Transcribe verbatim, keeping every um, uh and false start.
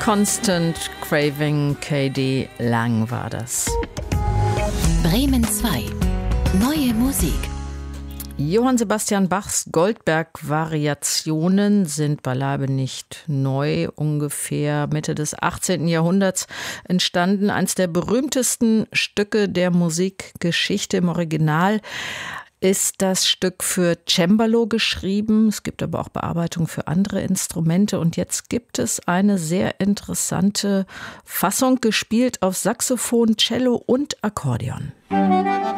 Constant Craving, K D Lang war das. Bremen zwei. Neue Musik. Johann Sebastian Bachs Goldberg-Variationen sind beileibe nicht neu. Ungefähr Mitte des achtzehnten Jahrhunderts entstanden eines der berühmtesten Stücke der Musikgeschichte. Im Original ist das Stück für Cembalo geschrieben. Es gibt aber auch Bearbeitungen für andere Instrumente. Und jetzt gibt es eine sehr interessante Fassung, gespielt auf Saxophon, Cello und Akkordeon.